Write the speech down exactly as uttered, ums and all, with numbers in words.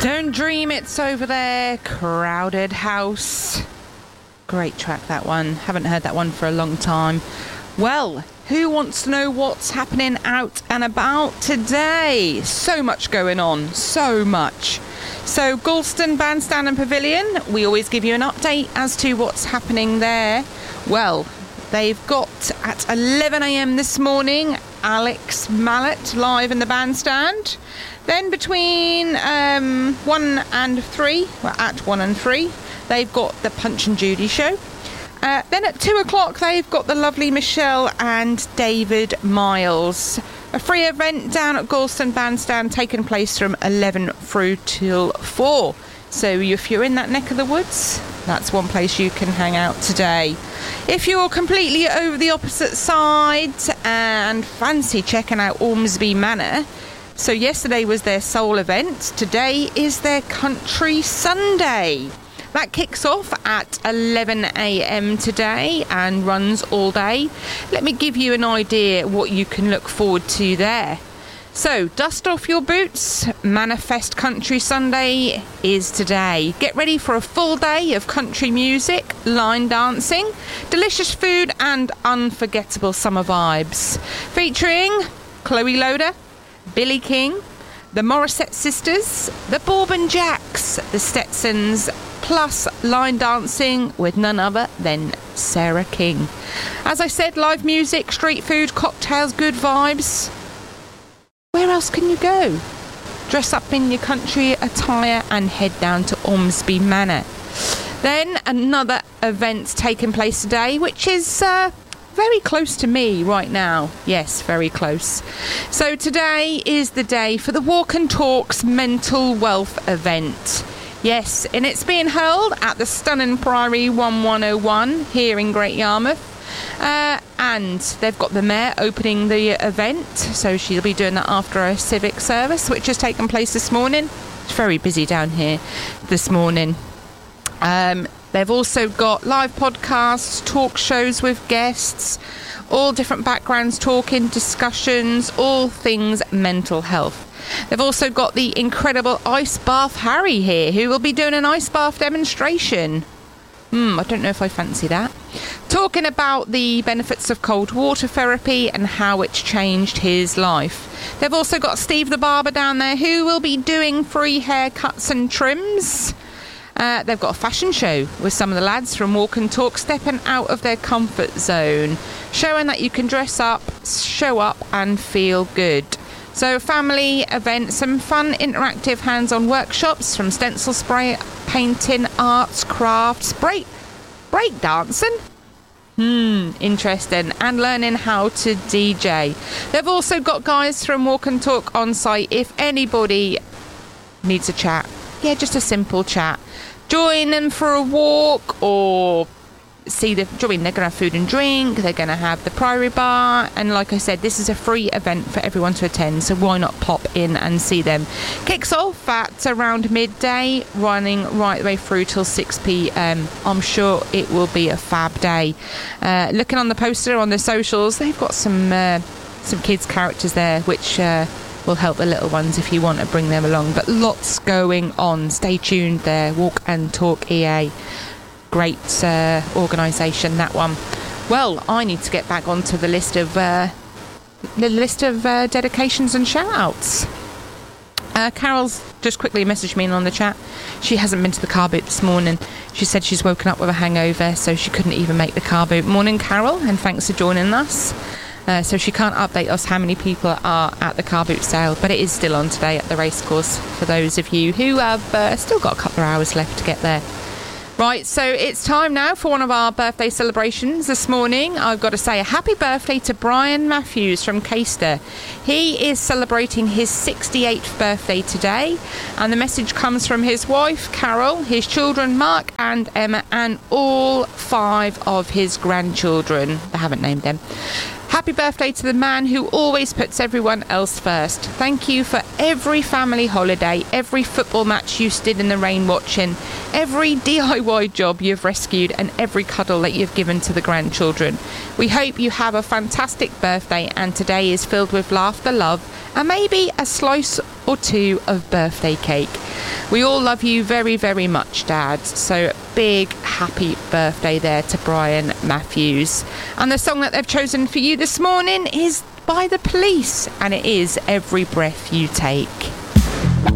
Don't dream it's over there, Crowded House. Great track, that one. Haven't heard that one for a long time. Well, who wants to know what's happening out and about today? So much going on, so much. So, Gorleston Bandstand and Pavilion, we always give you an update as to what's happening there. Well, they've got at eleven a.m. this morning, Alex Mallet live in the bandstand. Then between um, one and three, well, at one and three, they've got the Punch and Judy show. Uh, then at two o'clock, they've got the lovely Michelle and David Miles. A free event down at Gorleston Bandstand taking place from eleven through till four. So if you're in that neck of the woods, that's one place you can hang out today. If you're completely over the opposite side and fancy checking out Ormsby Manor, so yesterday was their soul event, today is their Country Sunday. That kicks off at eleven a.m. today and runs all day. Let me give you an idea what you can look forward to there. So, dust off your boots. Manifest Country Sunday is today. Get ready for a full day of country music, line dancing, delicious food and unforgettable summer vibes. Featuring Chloe Loader, Billy King, the Morissette Sisters, the Bourbon Jacks, the Stetsons, plus line dancing with none other than Sarah King. As I said, live music, street food, cocktails, good vibes. Where else can you go? Dress up in your country attire and head down to Ormsby Manor. Then another event taking place today, which is uh, very close to me right now. Yes, very close. So today is the day for the Walk and Talks Mental Wealth event. Yes, and it's being held at the stunning Priory eleven oh one here in Great Yarmouth. Uh, and they've got the Mayor opening the event, so she'll be doing that after a civic service, which has taken place this morning. It's very busy down here this morning. Um, they've also got live podcasts, talk shows with guests, all different backgrounds, talking, discussions, all things mental health. They've also got the incredible Ice Bath Harry here, who will be doing an ice bath demonstration. Hmm, I don't know if I fancy that. Talking about the benefits of cold water therapy and how it's changed his life. They've also got Steve the Barber down there, who will be doing free haircuts and trims. Uh, they've got a fashion show with some of the lads from Walk and Talk stepping out of their comfort zone, showing that you can dress up, show up and feel good. So family event, some fun interactive hands-on workshops from stencil spray, painting, arts, crafts, break, break dancing. Hmm, interesting. And learning how to D J. They've also got guys from Walk and Talk on site if anybody needs a chat. Yeah, just a simple chat. Join them for a walk or see the join. They're going to have food and drink. They're going to have the Priory Bar. And like I said, this is a free event for everyone to attend. So why not pop in and see them? Kicks off at around midday, running right the way through till six p.m. I'm sure it will be a fab day. Uh, looking on the poster on the socials, they've got some uh, some kids characters there, which uh, will help the little ones if you want to bring them along. But lots going on. Stay tuned there. Walk and Talk E A. Great uh, organisation, that one. Well, I need to get back onto the list of uh, the list of uh, dedications and shout-outs. Uh, Carol's just quickly messaged me in on the chat. She hasn't been to the car boot this morning. She said she's woken up with a hangover, so she couldn't even make the car boot. Morning, Carol, and thanks for joining us. Uh, so she can't update us how many people are at the car boot sale, but it is still on today at the racecourse for those of you who have uh, still got a couple of hours left to get there. Right, so it's time now for one of our birthday celebrations this morning. I've got to say a happy birthday to Brian Matthews from Caister. He is celebrating his sixty-eighth birthday today, and the message comes from his wife, Carol, his children, Mark and Emma, and all five of his grandchildren. They haven't named them. Happy birthday to the man who always puts everyone else first. Thank you for every family holiday, every football match you stood in the rain watching, every D I Y job you've rescued, and every cuddle that you've given to the grandchildren. We hope you have a fantastic birthday, and today is filled with laughter, love, and maybe a slice or two of birthday cake. We all love you very, very much, Dad. So big happy birthday there to Brian Matthews. And the song that they've chosen for you this morning is by The Police, and it is Every Breath You Take.